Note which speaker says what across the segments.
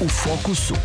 Speaker 1: U fokusu.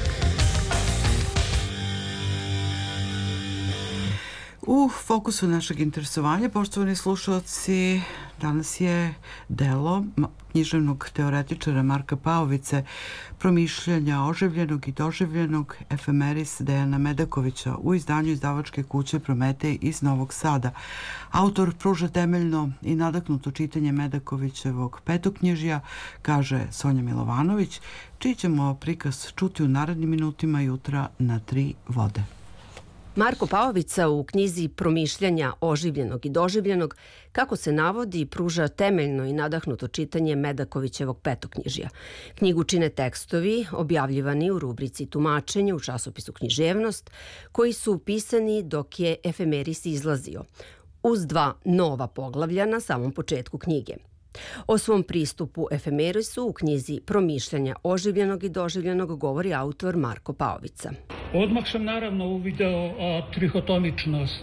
Speaker 1: U fokusu našeg interesovanja, poštovani slušalci, danas je delo književnog teoretičara Marka Paovice Promišljanja oživljenog i doživljenog, efemeris Dejana Medakovića u izdanju izdavačke kuće Prometej iz Novog Sada. Autor pruža temeljno i nadahnuto čitanje Medakovićevog petoknjižja, kaže Sonja Milovanović, čiji ćemo prikaz čuti u narednim minutima jutra na 3 vode.
Speaker 2: Marko Paovica u knjizi Promišljanja oživljenog i doživljenog, kako se navodi, pruža temeljno i nadahnuto čitanje Medakovićevog petoknjižja. Knjigu čine tekstovi objavljivani u rubrici Tumačenje u časopisu Književnost, koji su pisani dok je efemeris izlazio, uz 2 nova poglavlja na samom početku knjige. O svom pristupu efemerisu u knjizi Promišljanja oživljenog i doživljenog govori autor Marko Paovica.
Speaker 3: Odmah sam naravno uvideo trihotomičnost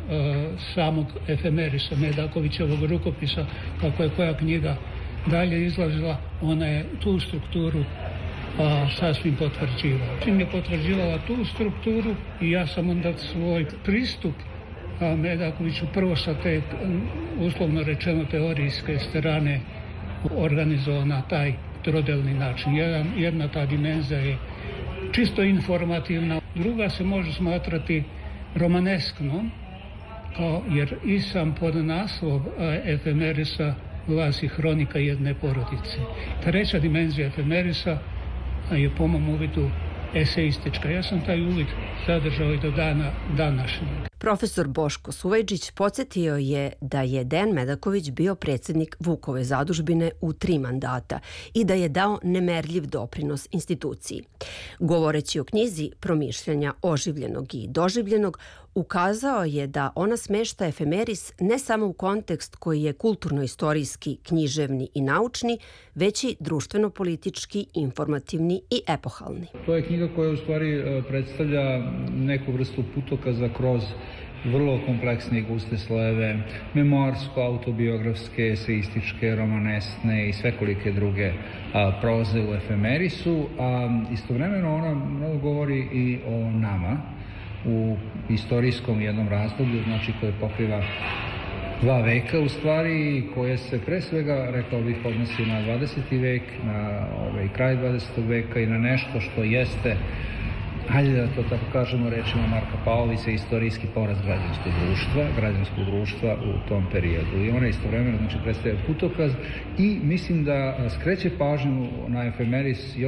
Speaker 3: samog efemerisa Medakovićevog rukopisa, kako je koja knjiga dalje izlazila, ona je tu strukturu sasvim potvrđivala. Čim je potvrđivala tu strukturu i ja sam onda svoj pristup Medakoviću prvo sa te, uslovno rečeno, teorijske strane organizovao na taj trodelni način. Jedna ta dimenzija je čisto informativna, druga se može smatrati romanesknom, jer i sam podnaslov efemerisa glasi Hronika jedne porodice. Treća dimenzija efemerisa je po mom uvidu eseistička. Ja sam taj uvid zadržao i do dana današnjeg.
Speaker 2: Profesor Boško Suvajđić podsjetio je da je Dejan Medaković bio predsjednik Vukove zadužbine u 3 mandata i da je dao nemerljiv doprinos instituciji. Govoreći o knjizi Promišljanja oživljenog i doživljenog, ukazao je da ona smešta efemeris ne samo u kontekst koji je kulturno-istorijski, književni i naučni, već i društveno-politički, informativni i epohalni.
Speaker 4: To je knjiga koja u stvari predstavlja neku vrstu putokaza kroz vrlo kompleksne i guste slojeve, memoarsko, autobiografske, eseističke, romanesne i svekolike druge proze u efemerisu, a istovremeno ona mnogo govori i o nama u istorijskom jednom razdoblju, znači koje pokriva 2 veka u stvari, koje se pre svega, rekao bih, odnosi na 20. vek, na kraj 20. veka i na nešto što jeste, hajde da to tako kažemo rečima Marka Paovice, istorijski poraz građanskog društva u tom periodu. I ona istovremeno predstavlja putokaz i mislim da skreće pažnju na efemeris